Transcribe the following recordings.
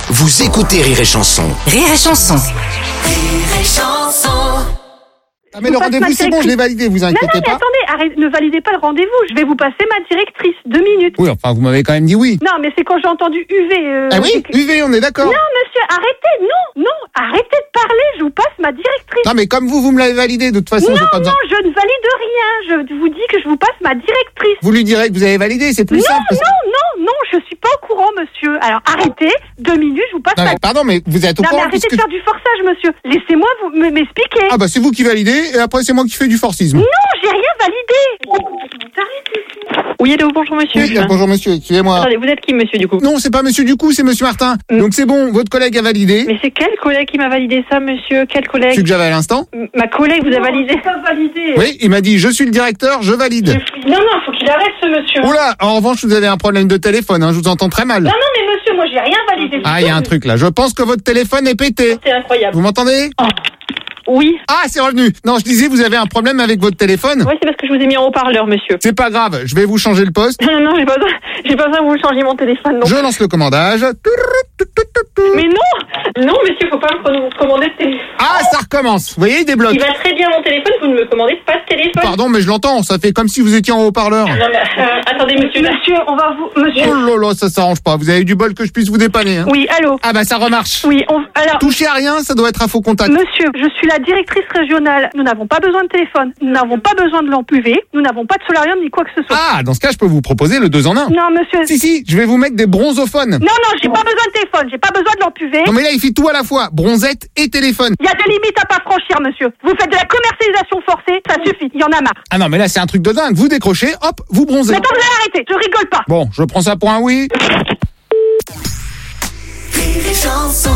Vous écoutez Rire et Chanson. Rire et Chanson. Rire et Chanson. Ah mais le rendez-vous c'est bon, je l'ai validé, vous inquiétez Non, mais pas. attendez, arrête, ne validez pas le rendez-vous. Je vais vous passer ma directrice. 2 minutes. Oui, enfin vous m'avez quand même dit oui. Non, mais c'est quand j'ai entendu UV. Ah oui, UV, on est d'accord. Non, monsieur, arrêtez. Non, arrêtez de parler. Je vous passe ma directrice. Non mais comme vous me l'avez validé, de toute façon, Non, j'ai pas besoin. je ne valide rien. Je vous dis que je vous passe ma directrice. Vous lui direz que vous avez validé, c'est plus simple. parce que- Non, je suis pas au courant, monsieur. Alors arrêtez. 2 minutes, je vous passe Non, ma... mais pardon, mais vous êtes au Non, mais courant arrêtez puisque- de faire du forçage, monsieur. Laissez-moi m'expliquer. Ah bah c'est vous qui validez, et après c'est moi qui fais du forcisme. Non, j'ai rien validé. Arrêtez. Oui, allô, bonjour monsieur. Oui, bonjour monsieur, excusez-moi. Attendez, vous êtes qui monsieur du coup? Non, c'est pas monsieur Ducou, c'est monsieur Martin. Donc c'est bon, votre collègue a validé. Mais c'est quel collègue qui m'a validé ça monsieur? Quel collègue? Celui que j'avais à l'instant. Ma collègue vous a validé? Pas validé. Oui, il m'a dit je suis le directeur, je valide. Non, faut qu'il arrête ce monsieur. Oula, en revanche vous avez un problème de téléphone, hein, je vous entends très mal. Non, mais monsieur, moi j'ai rien validé. Ah, il y a un truc là, je pense que votre téléphone est pété. C'est incroyable. Vous m'entendez? Oui. Ah, c'est revenu. Non, je disais vous avez un problème avec votre téléphone. Oui, c'est parce que je vous ai mis en haut-parleur monsieur. C'est pas grave, je vais vous changer le poste. Non, j'ai pas besoin que vous changiez mon téléphone. Non. Je lance le commandage. Mais non monsieur, faut pas me commander de téléphone. Ah, ça recommence. Vous voyez, il débloque. Il va très bien mon téléphone, vous ne me commandez pas de téléphone. Pardon, mais je l'entends, ça fait comme si vous étiez en haut-parleur. Non, mais, attendez monsieur. Monsieur, on va vous... Monsieur. Oh là là, ça s'arrange pas. Vous avez eu du bol que je puisse vous dépanner. Hein. Oui, allô. Ah bah ça remarche. Oui, alors... Touchez à rien, ça doit être à faux contact. Monsieur, je suis la directrice régionale. Nous n'avons pas besoin de téléphone. Nous n'avons pas besoin de lampe UV. Nous n'avons pas de solarium ni quoi que ce soit. Ah, dans ce cas, je peux vous proposer le 2 en 1. Non, monsieur. Si, je vais vous mettre des bronzophones. Non, j'ai pas besoin de téléphone. J'ai pas besoin de lampe UV. Non mais là, il fait tout à la fois, bronzette et téléphone. Il y a des limites à pas franchir, monsieur. Vous faites de la commercialisation forcée. Ça suffit. Il y en a marre. Ah non, mais là, c'est un truc de dingue. Vous décrochez, hop, vous bronzez. Maintenant, vous allez arrêter. Je rigole pas. Bon, je prends ça pour un oui. Rire et Chanson.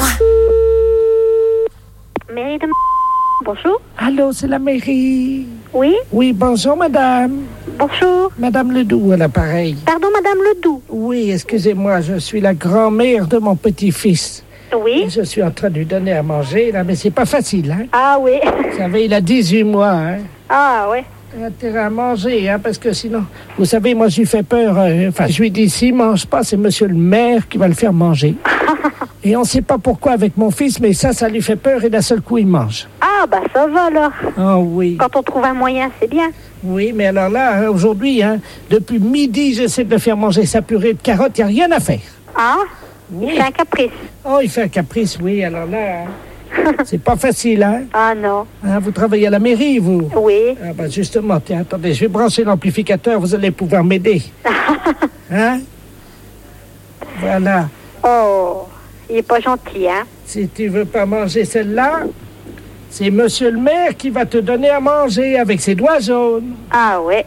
Mairie de... Bonjour. Allô, c'est la mairie. Oui, Oui, bonjour madame. bonjour. Madame Ledoux à l'appareil. Pardon, madame Ledoux. Oui, excusez-moi, je suis la grand-mère de mon petit-fils. Oui. Je suis en train de lui donner à manger, là, mais c'est pas facile, hein. Ah oui. Vous savez, il a 18 mois, hein. Ah ouais. Il a intérêt à manger, hein, parce que sinon... Vous savez, moi, je lui fais peur. Enfin, je lui dis, s'il mange pas, c'est monsieur le maire qui va le faire manger. Et on sait pas pourquoi avec mon fils, mais ça lui fait peur et d'un seul coup, il mange. Ah bah ça va alors. Ah oui. Quand on trouve un moyen, c'est bien. Oui, mais alors là, hein, aujourd'hui, hein, depuis midi, j'essaie de le faire manger sa purée de carottes, il n'y a rien à faire. Ah, Oui. il fait un caprice. Oh, il fait un caprice, oui, alors là, hein, c'est pas facile, hein. Ah non. Hein, vous travaillez à la mairie, vous? Oui. Ah bah justement, tiens, attendez, je vais brancher l'amplificateur, vous allez pouvoir m'aider. Hein? Voilà. Oh, il est pas gentil, hein. Si tu veux pas manger celle-là, c'est monsieur le maire qui va te donner à manger avec ses doigts jaunes. Ah ouais.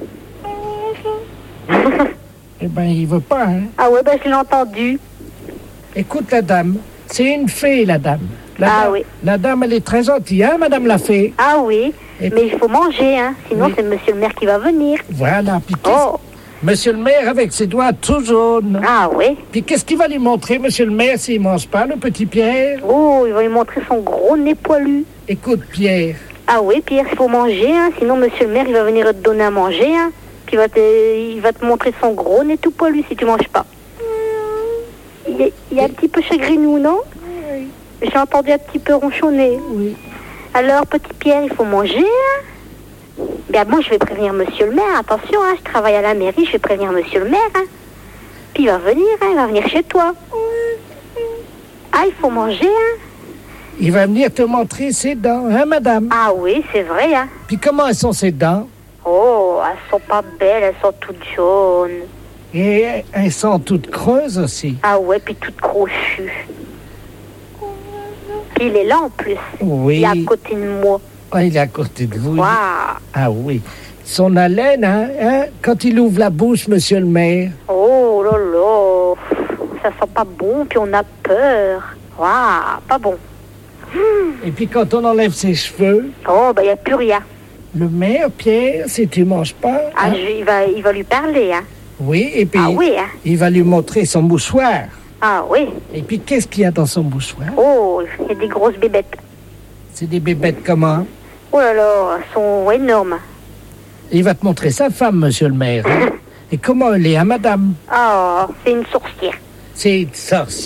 Eh ben, il veut pas, hein. Ah ouais, je l'ai entendu. Écoute, la dame, c'est une fée, la dame. Ah dame, oui. La dame, elle est très gentille, hein, madame la fée? Ah oui. Et Mais il faut manger, hein. Sinon, Oui. c'est monsieur le maire qui va venir. Voilà, puis Oh. monsieur le maire avec ses doigts tout jaunes. Ah oui. Puis qu'est-ce qu'il va lui montrer, monsieur le maire, s'il mange pas, le petit Pierre? Oh, il va lui montrer son gros nez poilu. Écoute, Pierre, Ah oui, Pierre, il faut manger, hein. Sinon, monsieur le maire, il va venir te donner à manger, hein. Puis il va te montrer son gros nez tout poilu si tu manges pas. Il est un petit peu chagrinou, non? Oui. J'ai entendu un petit peu ronchonner. Oui. Alors, petit Pierre, il faut manger, hein? Bien bon, je vais prévenir monsieur le maire. Attention, hein, je travaille à la mairie, je vais prévenir monsieur le maire, hein. Puis il va venir, hein, il va venir chez toi. Ah, il faut manger, hein? Il va venir te montrer ses dents, hein, madame? Ah oui, c'est vrai, hein? Puis comment elles sont ses dents? Oh, elles sont pas belles, elles sont toutes jaunes. Et elles sont toutes creuses aussi. Ah ouais, puis toutes crochues. Puis il est là en plus. Oui. Il est à côté de moi. Ah, il est à côté de vous. Waouh! Ah oui. Son haleine, hein, quand il ouvre la bouche, monsieur le maire. Oh là là! Ça sent pas bon, puis on a peur. Waouh! Pas bon. Et puis quand on enlève ses cheveux, Oh, il n'y a plus rien. le maire, Pierre, si tu manges pas... Ah, hein, il va lui parler, hein? oui, et puis Ah oui, hein? il va lui montrer son mouchoir. Ah oui. Et puis qu'est-ce qu'il y a dans son mouchoir? Oh, il y a des grosses bébêtes. C'est des bébêtes comment? Oh là là, elles sont énormes. Il va te montrer sa femme, monsieur le maire. Hein. Et comment elle est, hein, madame? Oh, c'est une sourcière. C'est une sorcière.